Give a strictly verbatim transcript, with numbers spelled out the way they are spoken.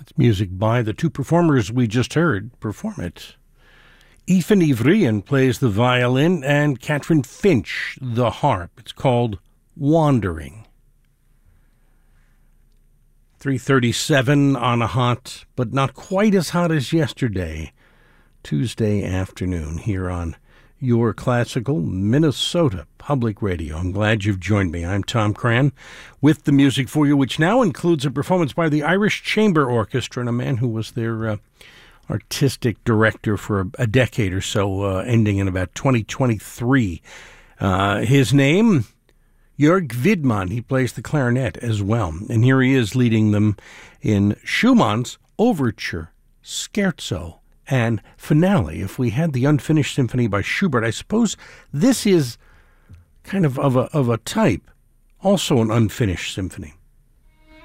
That's music by the two performers we just heard perform it. Ethan Ivrian plays the violin and Catherine Finch the harp. It's called Wandering. three thirty-seven on a hot, but not quite as hot as yesterday, Tuesday afternoon here on your classical Minnesota Public Radio. I'm glad you've joined me. I'm Tom Cran with the music for you, which now includes a performance by the Irish Chamber Orchestra and a man who was their uh, artistic director for a, a decade or so, uh, ending in about twenty twenty-three. Uh, his name, Jörg Widmann. He plays the clarinet as well. And here he is leading them in Schumann's Overture, Scherzo, and Finale. If we had the Unfinished Symphony by Schubert, I suppose this is kind of of a, of a type, also an unfinished symphony.